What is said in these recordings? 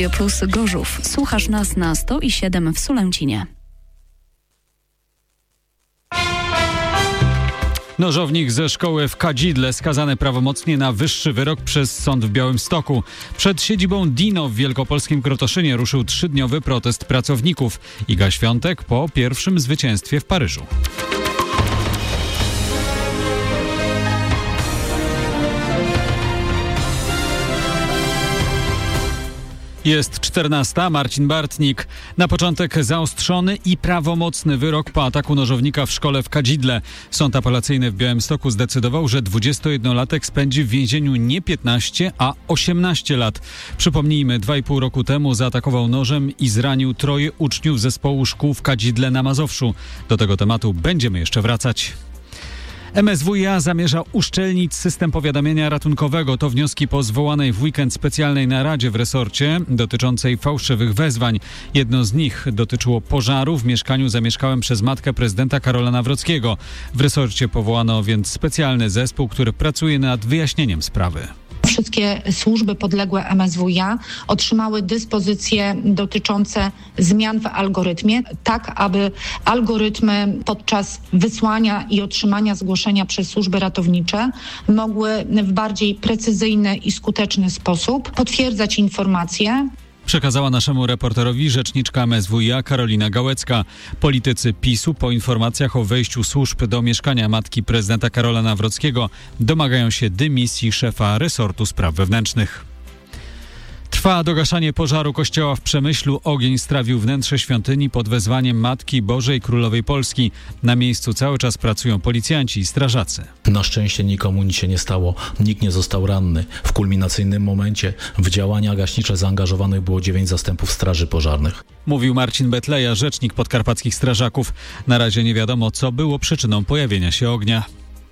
Plus Gorzów. Słuchasz nas na 107 w Sulęcinie. Nożownik ze szkoły w Kadzidle skazany prawomocnie na wyższy wyrok przez sąd w Białymstoku. Przed siedzibą Dino w wielkopolskim Krotoszynie ruszył 3-dniowy protest pracowników. Iga Świątek po pierwszym zwycięstwie w Paryżu. Jest 14. Marcin Bartnik. Na początek zaostrzony i prawomocny wyrok po ataku nożownika w szkole w Kadzidle. Sąd apelacyjny w Białymstoku zdecydował, że 21-latek spędzi w więzieniu nie 15, a 18 lat. Przypomnijmy, 2,5 roku temu zaatakował nożem i zranił 3 uczniów zespołu szkół w Kadzidle na Mazowszu. Do tego tematu będziemy jeszcze wracać. MSWiA zamierza uszczelnić system powiadamiania ratunkowego. To wnioski po zwołanej w weekend specjalnej naradzie w resorcie dotyczącej fałszywych wezwań. Jedno z nich dotyczyło pożaru w mieszkaniu zamieszkałym przez matkę prezydenta Karola Nawrockiego. W resorcie powołano więc specjalny zespół, który pracuje nad wyjaśnieniem sprawy. Wszystkie służby podległe MSWiA otrzymały dyspozycje dotyczące zmian w algorytmie, tak aby algorytmy podczas wysłania i otrzymania zgłoszenia przez służby ratownicze mogły w bardziej precyzyjny i skuteczny sposób potwierdzać informacje. Przekazała naszemu reporterowi rzeczniczka MSWiA Karolina Gałecka. Politycy PiS-u po informacjach o wejściu służb do mieszkania matki prezydenta Karola Nawrockiego domagają się dymisji szefa resortu spraw wewnętrznych. Trwa dogaszanie pożaru kościoła w Przemyślu. Ogień strawił wnętrze świątyni pod wezwaniem Matki Bożej Królowej Polski. Na miejscu cały czas pracują policjanci i strażacy. Na szczęście nikomu nic się nie stało, nikt nie został ranny. W kulminacyjnym momencie w działania gaśnicze zaangażowanych było 9 zastępów straży pożarnych. Mówił Marcin Betleja, rzecznik podkarpackich strażaków. Na razie nie wiadomo, co było przyczyną pojawienia się ognia.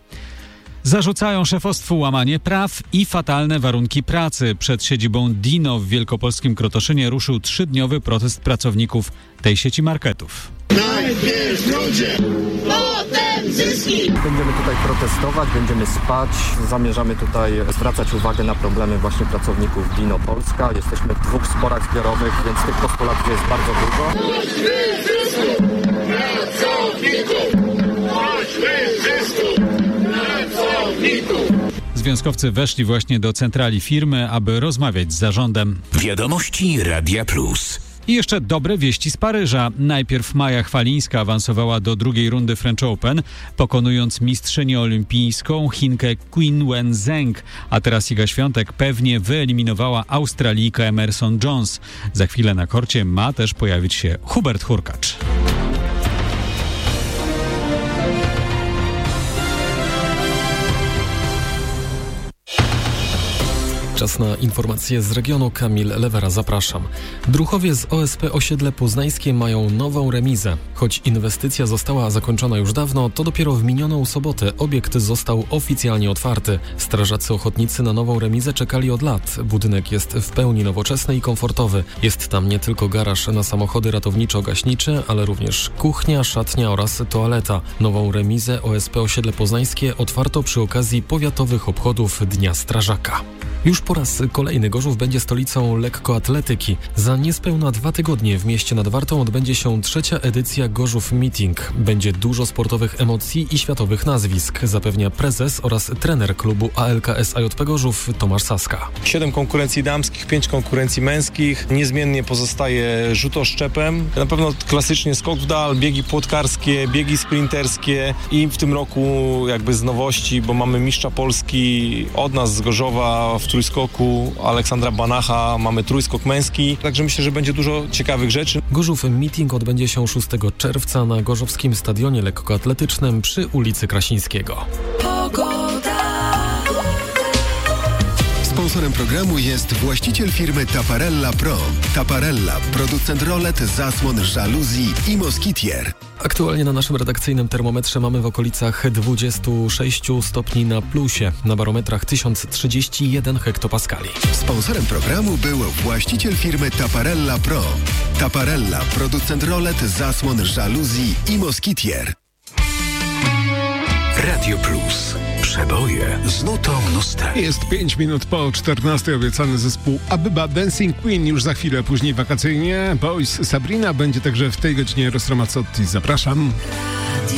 Zarzucają szefostwu łamanie praw i fatalne warunki pracy. Przed siedzibą Dino w wielkopolskim Krotoszynie ruszył 3-dniowy protest pracowników tej sieci marketów. Najpierw ludzie, potem zyski! Będziemy tutaj protestować, będziemy spać. Zamierzamy tutaj zwracać uwagę na problemy właśnie pracowników Dino Polska. Jesteśmy w 2 sporach zbiorowych, więc tych postulatów jest bardzo dużo. Chodźmy zysku, pracowników! Chodźmy zysku! Związkowcy weszli właśnie do centrali firmy, aby rozmawiać z zarządem. Wiadomości Radia Plus. I jeszcze dobre wieści z Paryża. Najpierw Maja Chwalińska awansowała do 2. rundy French Open, pokonując mistrzynię olimpijską Chinkę Qin Wenzheng. A teraz Iga Świątek pewnie wyeliminowała Australijkę Emerson Jones. Za chwilę na korcie ma też pojawić się Hubert Hurkacz. Czas na informacje z regionu. Kamil Lewera, zapraszam. Druchowie z OSP Osiedle Poznańskie mają nową remizę. Choć inwestycja została zakończona już dawno, to dopiero w minioną sobotę obiekt został oficjalnie otwarty. Strażacy ochotnicy na nową remizę czekali od lat. Budynek jest w pełni nowoczesny i komfortowy. Jest tam nie tylko garaż na samochody ratowniczo-gaśnicze, ale również kuchnia, szatnia oraz toaleta. Nową remizę OSP Osiedle Poznańskie otwarto przy okazji powiatowych obchodów Dnia Strażaka. Już po raz kolejny Gorzów będzie stolicą lekkoatletyki. Za niespełna 2 tygodnie w mieście nad Wartą odbędzie się 3. edycja Gorzów Meeting. Będzie dużo sportowych emocji i światowych nazwisk, zapewnia prezes oraz trener klubu ALKS AJP Gorzów Tomasz Saska. 7 konkurencji damskich, 5 konkurencji męskich. Niezmiennie pozostaje rzut oszczepem. Na pewno klasycznie skok w dal, biegi płotkarskie, biegi sprinterskie i w tym roku jakby z nowości, bo mamy mistrza Polski od nas z Gorzowa w trójskoku, Aleksandra Banacha, mamy trójskok męski, także myślę, że będzie dużo ciekawych rzeczy. Gorzów Meeting odbędzie się 6 czerwca na Gorzowskim Stadionie Lekkoatletycznym przy ulicy Krasińskiego. Sponsorem programu jest właściciel firmy Taparella Pro. Taparella, producent rolet, zasłon, żaluzji i moskitier. Aktualnie na naszym redakcyjnym termometrze mamy w okolicach 26 stopni na plusie, na barometrach 1031 hektopaskali. Sponsorem programu był właściciel firmy Taparella Pro. Taparella, producent rolet, zasłon, żaluzji i moskitier. Radio Plus. Przeboje z nutą nostalgii. Jest 5 minut po 14. Obiecany zespół Abyba Dancing Queen już za chwilę, później wakacyjnie. Boys Sabrina będzie także w tej godzinie. Eros Ramazzotti. Zapraszam.